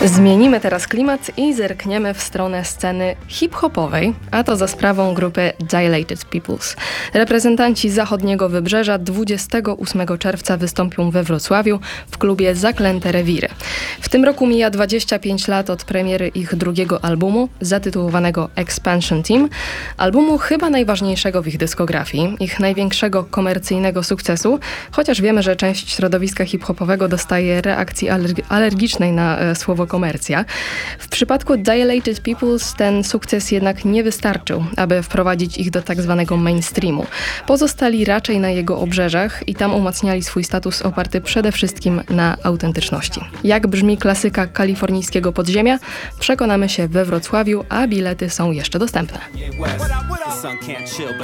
Zmienimy teraz klimat i zerkniemy w stronę sceny hip-hopowej, a to za sprawą grupy Dilated Peoples. Reprezentanci zachodniego wybrzeża 28 czerwca wystąpią we Wrocławiu w klubie Zaklęte Rewiry. W tym roku mija 25 lat od premiery ich drugiego albumu, zatytułowanego Expansion Team, albumu chyba najważniejszego w ich dyskografii, ich największego komercyjnego sukcesu, chociaż wiemy, że część środowiska hip-hopowego dostaje reakcji alergicznej na słowo komercja. W przypadku Dilated Peoples ten sukces jednak nie wystarczył, aby wprowadzić ich do tak zwanego mainstreamu. Pozostali raczej na jego obrzeżach i tam umacniali swój status oparty przede wszystkim na autentyczności. Jak brzmi klasyka kalifornijskiego podziemia? Przekonamy się we Wrocławiu, a bilety są jeszcze dostępne.